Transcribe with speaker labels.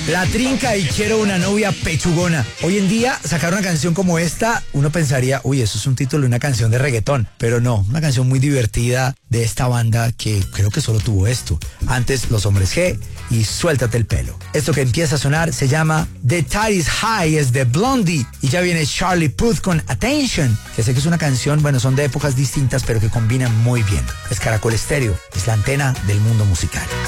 Speaker 1: La Trinca y Quiero una novia pechugona. Hoy en día, sacar una canción como esta, uno pensaría, uy, eso es un título de una canción de reggaetón. Pero no, una canción muy divertida de esta banda que creo que solo tuvo esto. Antes, Los Hombres G y Suéltate el pelo. Esto que empieza a sonar se llama The Tide is High, es de Blondie. Y ya viene Charlie Puth con Attention, que sé que es una canción, bueno, son de épocas distintas, pero que combinan muy bien. Es Caracol Estéreo, es la antena del mundo musical.